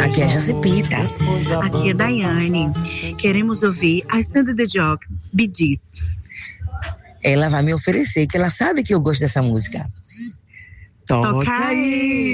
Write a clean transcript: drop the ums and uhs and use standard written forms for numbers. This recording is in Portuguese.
Aqui é Jacipita. Aqui é Daiane. Queremos ouvir a Stand the Job, Bee Gees. Ela vai me oferecer, que ela sabe que eu gosto dessa música. Toca aí!